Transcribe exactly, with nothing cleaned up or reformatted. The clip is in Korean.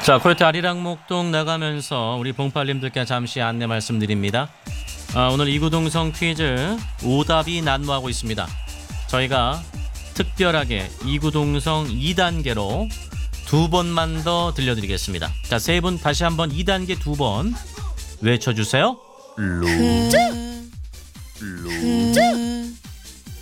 자, 코요태 아리랑목동 나가면서 우리 봉팔님들께 잠시 안내 말씀드립니다. 아, 오늘 이구동성 퀴즈 오답이 난무하고 있습니다. 저희가 특별하게 이구동성 이 단계로 두 번만 더 들려드리겠습니다. 자, 세 분 다시 한번 이 단계 두 번 외쳐주세요. 루, 루,